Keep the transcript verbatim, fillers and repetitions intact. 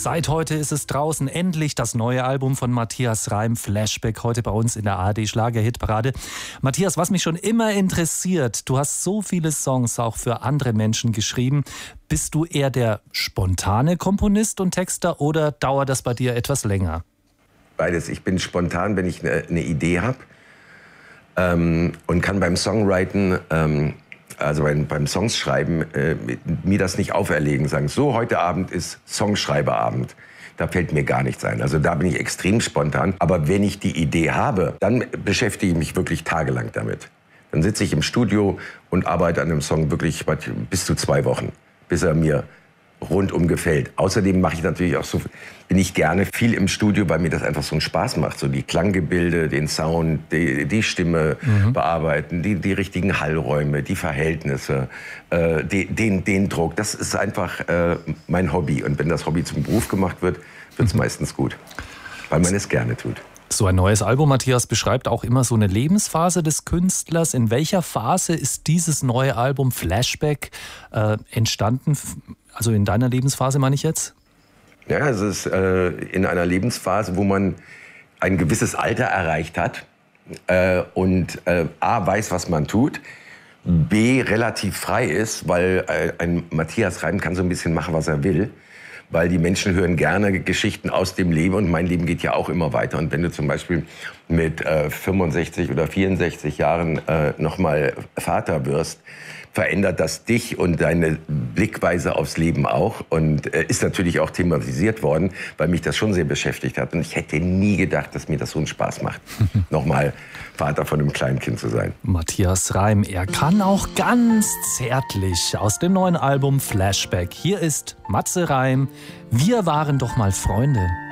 Seit heute ist es draußen, endlich das neue Album von Matthias Reim, Flashback, heute bei uns in der A R D Schlager-Hitparade. Matthias, was mich schon immer interessiert, du hast so viele Songs auch für andere Menschen geschrieben. Bist du eher der spontane Komponist und Texter oder dauert das bei dir etwas länger? Beides. Ich bin spontan, wenn ich eine, eine Idee habe ähm, und kann beim Songwriten, ähm, also beim, beim Songs schreiben, äh, mir das nicht auferlegen, sagen, so, heute Abend ist Songschreiberabend. Da fällt mir gar nichts ein. Also da bin ich extrem spontan. Aber wenn ich die Idee habe, dann beschäftige ich mich wirklich tagelang damit. Dann sitze ich im Studio und arbeite an einem Song wirklich bis zu zwei Wochen, bis er mir rundum gefällt. Außerdem mache ich natürlich auch so, bin ich gerne viel im Studio, weil mir das einfach so einen Spaß macht. So die Klanggebilde, den Sound, die, die Stimme mhm. bearbeiten, die, die richtigen Hallräume, die Verhältnisse, äh, die, den, den Druck. Das ist einfach äh, mein Hobby. Und wenn das Hobby zum Beruf gemacht wird, wird es mhm. meistens gut, weil man es gerne tut. So ein neues Album, Matthias, beschreibt auch immer so eine Lebensphase des Künstlers. In welcher Phase ist dieses neue Album Flashback äh, entstanden? Also in deiner Lebensphase meine ich jetzt? Ja, es ist äh, in einer Lebensphase, wo man ein gewisses Alter erreicht hat äh, und äh, A, weiß, was man tut, B, relativ frei ist, weil äh, ein Matthias Reim kann so ein bisschen machen, was er will. Weil die Menschen hören gerne Geschichten aus dem Leben und mein Leben geht ja auch immer weiter. Und wenn du zum Beispiel mit äh, fünfundsechzig oder vierundsechzig Jahren äh, nochmal Vater wirst, verändert das dich und deine Blickweise aufs Leben auch. Und äh, ist natürlich auch thematisiert worden, weil mich das schon sehr beschäftigt hat. Und ich hätte nie gedacht, dass mir das so einen Spaß macht, nochmal Vater von einem kleinen Kind zu sein. Matthias Reim, er kann auch ganz zärtlich aus dem neuen Album Flashback. Hier ist Matze Reim, wir waren doch mal Freunde.